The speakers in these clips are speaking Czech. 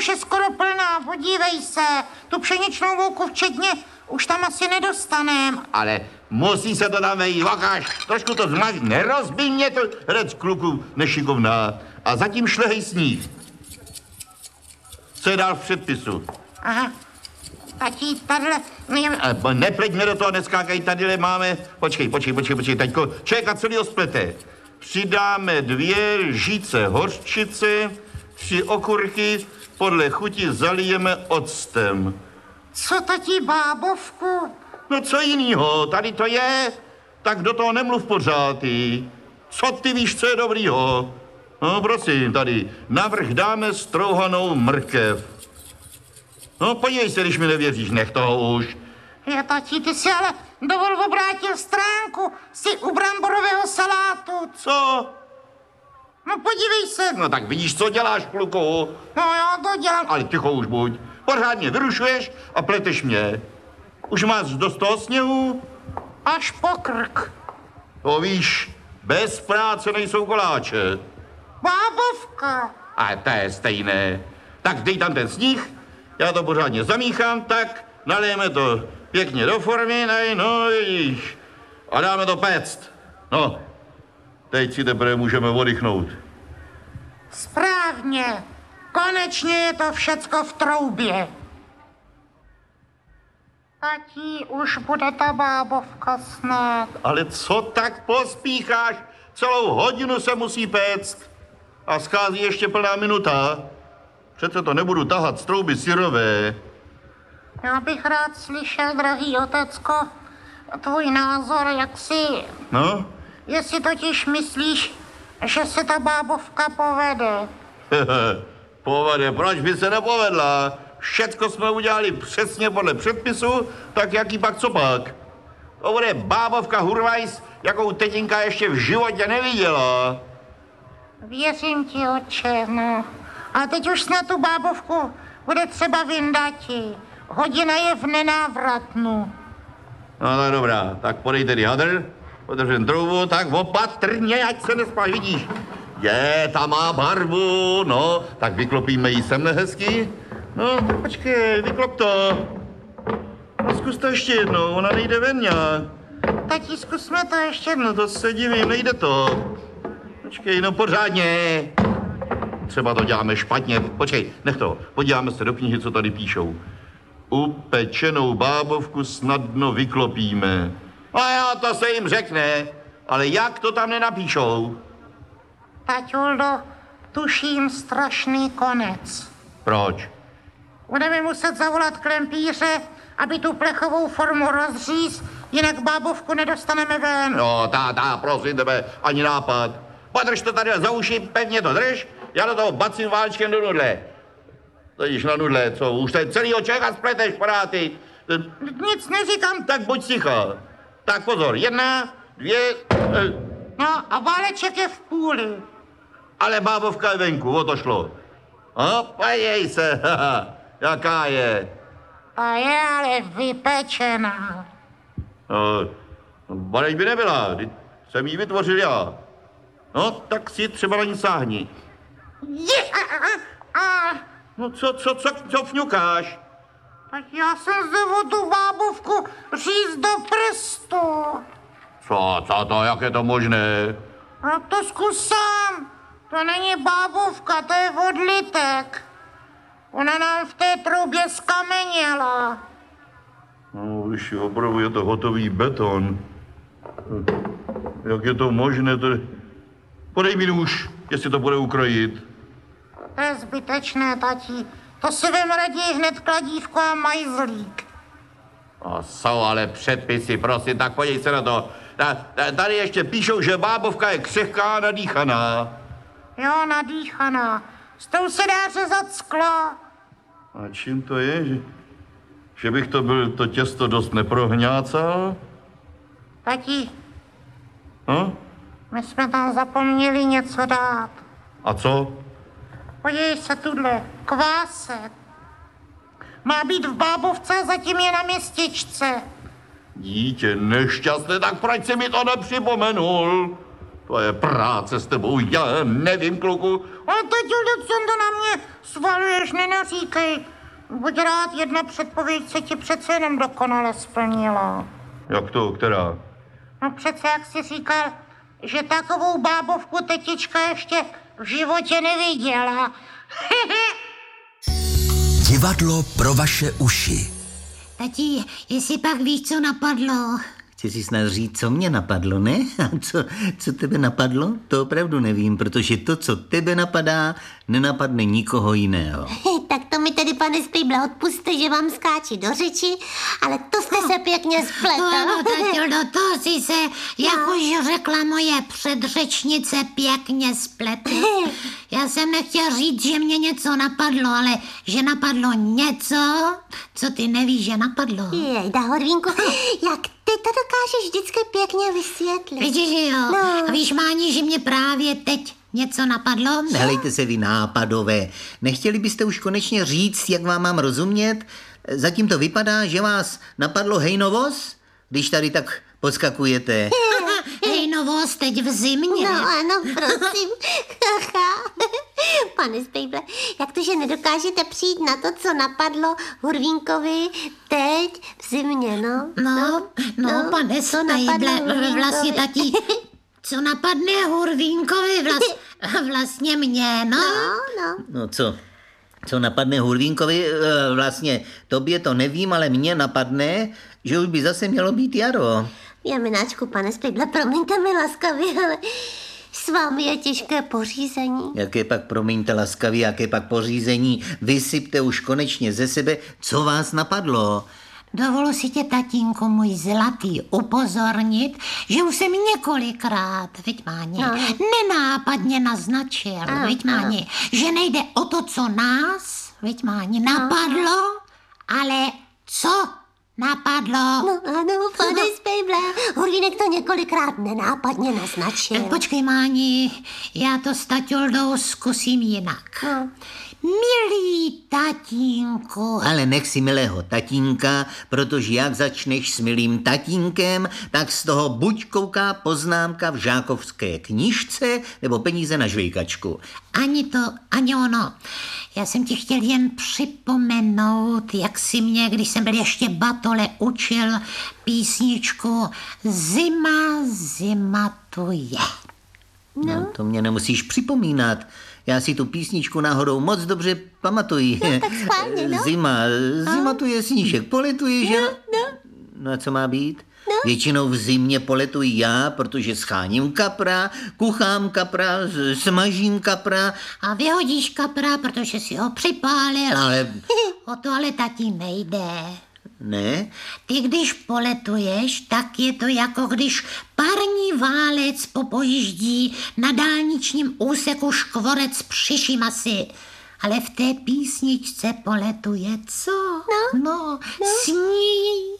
už je skoro plná, podívej se. Tu pšeničnou mouku včetně už tam asi nedostanem. Ale musí se to tam vejít, vakáš, trošku to zmaž, nerozbij mě to, hrec kluku nešikovná. A zatím šlehej sníh. Co je dál v předpisu? Aha, tati, tadyhle... Nepleť mě do toho, neskákaj, tadyhle máme... Počkej, taťko, člověka celýho splete. Přidáme 2 žíce hořčice, 3 okurky, podle chuti zalijeme octem. Co, tati, bábovku? No co jinýho, tady to je. Tak do toho nemluv pořád, ty. Co ty víš, co je dobrýho? No prosím, tady navrch dáme strouhanou mrkev. No podívej se, když mi nevěříš, nech toho už. Je, tati, ty si ale dovol obrátil stránku. Jsi u bramborového salátu. Co? No podívej se. No tak vidíš, co děláš, kluku. No já to dělám. Ale ticho už buď. Pořádně vyrušuješ a pleteš mě. Už máš dost toho sněhu? Až po krk. To víš, bez práce nejsou koláče. Bábovka. A to je stejné. Tak dej tam ten sníh, já to pořádně zamíchám, tak nalijeme to pěkně do formy, no vidíš. A dáme to péct. No, teď si teprve můžeme oddychnout. Správně. Konečně je to všecko v troubě. Tati, už bude ta bábovka snad. Ale co tak pospícháš? Celou hodinu se musí péct. A schází ještě plná minuta. Přece to nebudu tahat z trouby syrové. Já bych rád slyšel, drahý otecko, tvůj názor, jak si... No? Jestli totiž myslíš, že se ta bábovka povede. Povede, proč by se nepovedla? Všecko jsme udělali přesně podle předpisu, tak jaký pak co pak? To bude bábovka Hurvajs, jakou tetinka ještě v životě neviděla. Věřím ti, otče, no. A teď už snad tu bábovku bude třeba vyndati. Hodina je v nenávratnu. No tak dobrá, tak podej tedy hadr, podržen troubu, tak opatrně, ať se nespáš, vidíš. Ta má barvu, no, tak vyklopíme ji semhle hezky. No, tak počkej, vyklop to. No, zkus to ještě jednou, ona nejde ven nějak. Tati, zkusme to ještě jednou. No to se divím, nejde to. Počkej, no pořádně. Třeba to děláme špatně. Počkej, nech to. Podíváme se do knihy, co tady píšou. Upečenou bábovku snadno vyklopíme. A jo, to se jim řekne. Ale jak to tam nenapíšou? Taťuldo, tuším strašný konec. Proč? Budeme muset zavolat klempíře, aby tu plechovou formu rozříz, jinak bábovku nedostaneme ven. No, prosím tebe, ani nápad. Podrž to tady za uši, pevně to drž, já do toho bacím válčkem do nudle. Totiž na nudle, co, už ten celýho člověka spleteš, paráty. Nic neříkám. Tak buď ticha. Tak pozor, 1, 2... No a váleček je v půli. Ale bábovka je venku, o to šlo. No, podívej se, jaká je. A je ale vypečená. No, bareď by nebyla, jsem ji vytvořil já. No, tak si třeba na ní sáhni. No, co fňukáš? Tak já jsem zde o tu bábovku říct do prstu. Co to, jak je to možné? No to zkus sám. To není bábovka, to je odlitek. Ona nám v té troubě skameněla. No, když opravdu je to hotový beton. Jak je to možné? Podej mi nůž, jestli to bude ukrojit. To je zbytečné, tati. To si vem raději hned kladívko a majzlík. No, jsou ale předpisy, prosím, tak podívej se na to. Tady ještě píšou, že bábovka je křehká a nadýchaná. Jo, nadýchaná. S tou se dá řezat sklo. A čím to je? Že bych to těsto dost neprohňácal? Tati, No? my jsme tam zapomněli něco dát. A co? Podívej se tuhle, kvásek. Má být v bábovce a zatím je na městičce. Dítě nešťastné, tak proč si mi to nepřipomenul? To je práce s tebou, já nevím, kluku. Ale taťulo, co to na mě svaluješ, nenaříkej. Buď rád, jedna předpověď se ti přece jenom dokonale splnila. Jak to, která? No přece, jak jsi říkal, že takovou bábovku tetička ještě v životě neviděla. Divadlo pro vaše uši. Tati, jestli pak víš, co napadlo. Chci si snad říct, co mě napadlo, ne? A co tebe napadlo? To opravdu nevím, protože to, co tebe napadá, nenapadne nikoho jiného. Tak to mi tedy, pane Spejble, odpuste, že vám skáči do řeči, ale to jste se pěkně spletl. Ano, taťulo, to si se, jak už řekla moje předřečnice, pěkně spletl. Já jsem nechtěla říct, že mě něco napadlo, ale že napadlo něco, co ty nevíš, že napadlo. Jejda, Horvínku, jak ty to dokážeš vždycky pěkně vysvětlit. Vidíš, že jo? No. A víš, Máni, že mě právě teď něco napadlo? Helejte se vy nápadové. Nechtěli byste už konečně říct, jak vám mám rozumět? Zatím to vypadá, že vás napadlo hejnovoz, když tady tak podskakujete. Hej, novost teď v zimě. No ano, prosím. Pane Spejble, jak to, že nedokážete přijít na to, co napadlo Hurvínkovi teď v zimě, no? No, pane co napadlo Spejble, Hurvínkovi? vlastně taky, co napadne Hurvínkovi, vlastně mě, no. No co? Co napadne Hurvínkovi? Vlastně tobě to nevím, ale mně napadne, že už by zase mělo být jaro. Jemináčku, pane Spejble, promiňte mi laskavě, ale s vámi je těžké pořízení. Jaké pak, promiňte laskavě, jaké pak pořízení? Vysypte už konečně ze sebe, co vás napadlo. Dovolu si tě, tatínku můj zlatý, upozornit, že už jsem několikrát, viď Máni, nenápadně naznačil, viď Máni, že nejde o to, co nás, viď Máni, napadlo, ale co napadlo. No ano, pane Spejble, Hurvínek to několikrát nenápadně naznačil. Počkej, Máni, já to s taťuldou zkusím jinak. No. Milý tatínku. Ale nech si milého tatínka, protože jak začneš s milým tatínkem, tak z toho buď kouká poznámka v žákovské knížce, nebo peníze na žvejkačku. Ani to, ani ono. Já jsem ti chtěl jen připomenout, jak si mě, když jsem byl ještě batole, učil písničku Zima tu je. No, to mě nemusíš připomínat. Já si tu písničku náhodou moc dobře pamatuji. No, tak schválně, no. Zima tu je, snížek poletuje, že? No a co má být? Většinou v zimě poletuji já, protože scháním kapra, kuchám kapra, smažím kapra. A vyhodíš kapra, protože si ho připálil. Ale O to ale tati nejde. ne, Ty, když poletuješ, tak je to jako když parní válec popojíždí na dálničním úseku škvorec přiším asi. Ale v té písničce poletuje co? Sní.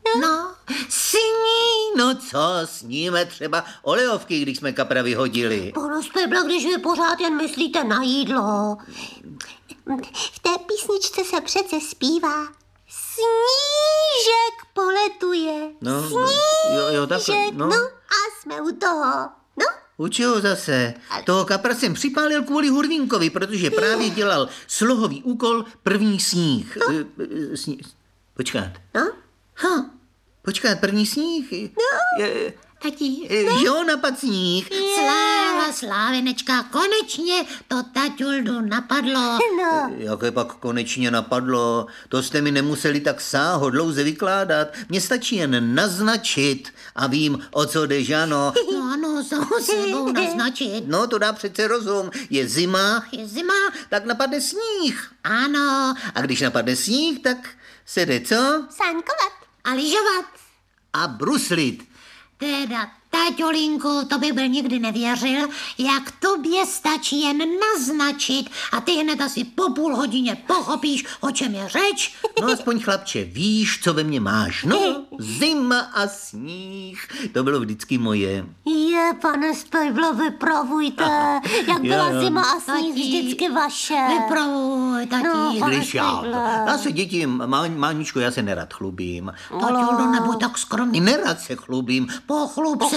Sní. no co, sníme třeba olejovky, když jsme kapra vyhodili. Pane Spejble, když vy pořád jen myslíte na jídlo. V té písničce se přece zpívá Snížek poletuje. No, Snížek, jo, takhle, no. no a jsme u toho. No, U čeho zase? Toho kapra jsem připálil kvůli Hurvínkovi, protože právě dělal slohový úkol první sníh. Počkat. no. Počkat, první sníh? Tati. Jo, napad sníh. Sláva, slávenečka, konečně to taťuldu napadlo. Jaké pak konečně napadlo? To jste mi nemuseli tak sáhodlouze vykládat. Mně stačí jen naznačit a vím, o co jde, že ano. No ano, samou sebou naznačit. No, to dá přece rozum. Je zima, Je zima, tak napadne sníh. ano, A když napadne sníh, tak se jde co? Sáňkovat. a lyžovat. A bruslit. Teda, taťolinku, to bych byl nikdy nevěřil, jak tobě stačí jen naznačit a ty hned asi po půl hodině pochopíš, o čem je řeč. No aspoň chlapče, víš, co ve mně máš. No, zima a sníh. To bylo vždycky moje. Je, pane Spejble, vypravujte, jak byla Jo. zima a sníh Tati. vždycky vaše. Vypravuj, tati. No, pane Když já, Spejble. já se děti, Máničko, já se nerad chlubím. Taťuldu, nebuď tak skromný. Nerad se chlubím. Pochlub se,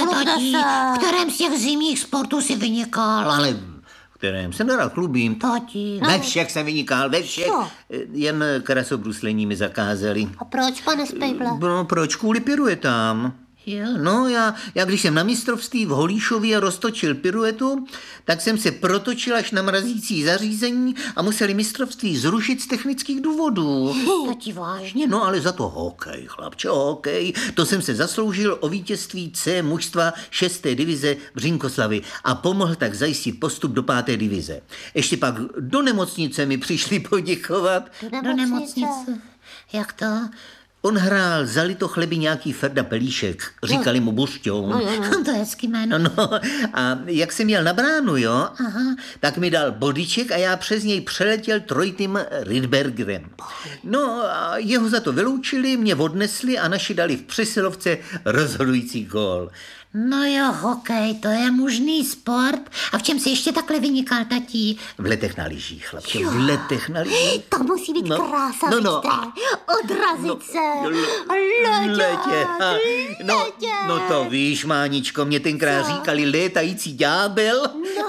tati, v kterém z těch zimních sportů si vynikal? Ale v kterém se nerad chlubím. Tati. Ve všech jsem vynikal, ve všech. Co? Jen krasobruslení mi zakázali. A proč, pane Spejble? No, proč? Kvůli piruetám. Jo. No, já když jsem na mistrovství v Holíšově roztočil piruetu, tak jsem se protočil až na mrazící zařízení a museli mistrovství zrušit z technických důvodů. Tati, vážně? No, ale za to hokej, chlapče, hokej. To jsem se zasloužil o vítězství C mužstva 6. divize Břinkoslavy a pomohl tak zajistit postup do 5. divize. Ještě pak do nemocnice mi přišli poděkovat. Do nemocnice. Jak to? On hrál za Litochleby nějaký Ferda Pelíšek, říkali mu Bušťou. To je hezký jméno. No, a jak jsem jel na bránu, jo, tak mi dal bodyček a já přes něj přeletěl trojitým Rydbergerem. No a jeho za to vyloučili, mě odnesli a naši dali v přesilovce rozhodující gól. No jo, hokej, to je mužný sport. A v čem si ještě takhle vynikal, tati? V letech na lyžích, chlapče, v letech na lyžích. To musí být krása, no. vidíte? Odrazit se. Letě. No to víš, Máničko, mě tenkrát říkali létající ďábel.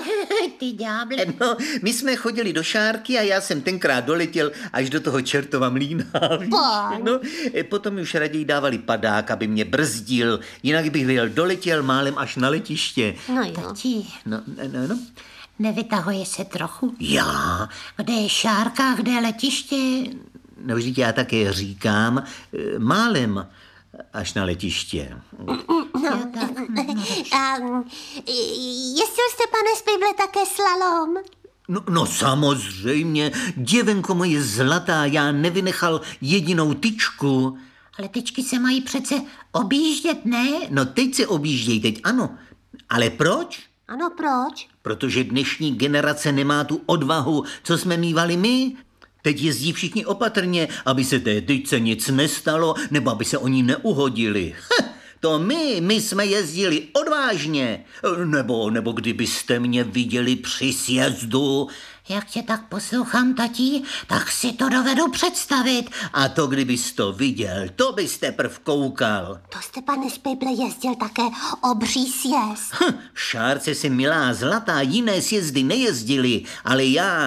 Ty ďáble. No, my jsme chodili do Šárky a já jsem tenkrát doletěl až do toho Čertova mlýna. No, potom už raději dávali padák, aby mě brzdil, jinak bych doletěl málem až na letiště. No jo. Tati, No. nevytahuje se trochu? Já? Kde je Šárka, kde je letiště? No, vždyť já také říkám, málem až na letiště. Jo, tak. A jezdil jste, pane Spejble, také slalom? No samozřejmě, děvenko moje zlatá, já nevynechal jedinou tyčku. Ale tyčky se mají přece objíždět, ne? No teď se objíždějí, teď ano. Ale proč? Ano, proč? Protože dnešní generace nemá tu odvahu, co jsme mívali my. Teď jezdí všichni opatrně, aby se té tyčce nic nestalo, nebo aby se oni neuhodili. To my jsme jezdili odvážně. Nebo kdybyste mě viděli při sjezdu. Jak tě tak poslouchám, tati, tak si to dovedu představit. A to kdybys to viděl, to byste prv koukal. To jste, pane Spejble, jezdil také obří sjezd. V Šárce si milá zlatá, jiné sjezdy nejezdili, ale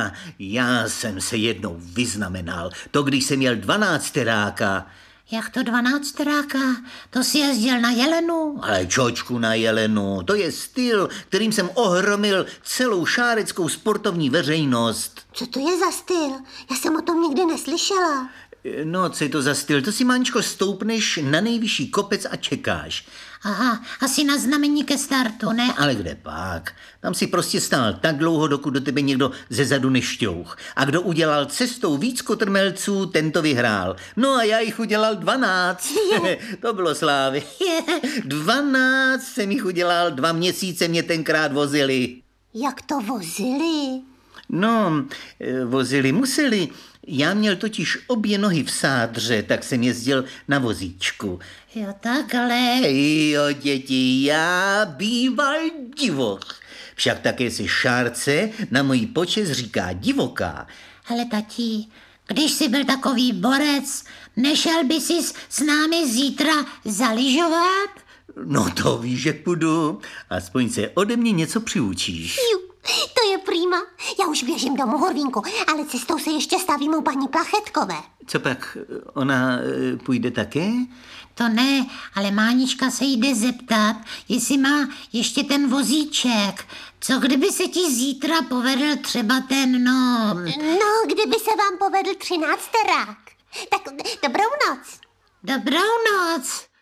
já jsem se jednou vyznamenal. To, když jsem měl 12 ráka. Jak to 12 ráka? To si jezdil na Jelenu? Ale čočku na Jelenu, to je styl, kterým jsem ohromil celou šáreckou sportovní veřejnost. Co to je za styl? Já jsem o tom nikdy neslyšela. No, co je to za styl? To si, Mančko, stoupneš na nejvyšší kopec a čekáš. Aha, asi na znamení ke startu, ne? Ale kde pak? Tam si prostě stál tak dlouho, dokud do tebe někdo ze zadu nešťouch. A kdo udělal cestou víc kotrmelců, ten to vyhrál. No a já jich udělal 12. To bylo slávy. 12 jsem jich udělal, 2 měsíce mě tenkrát vozili. Jak to vozili? No, vozili museli. Já měl totiž obě nohy v sádře, tak jsem jezdil na vozíčku. Jo, takhle. Jo, děti, já býval divoch. Však také se Šárce na můj počest říká divoká. Hele, tati, když jsi byl takový borec, nešel by si s námi zítra zalyžovat? No to víš, že půjdu. Aspoň se ode mě něco přiučíš. To je prima. Já už běžím domů, Horvínku, ale cestou se ještě stavím u paní Plachetkové. Co pak, ona půjde také? To ne, ale Mánička se jde zeptat, jestli má ještě ten vozíček. Co kdyby se ti zítra povedl třeba ten, No, kdyby se vám povedl 13. rák. Tak dobrou noc. Dobrou noc.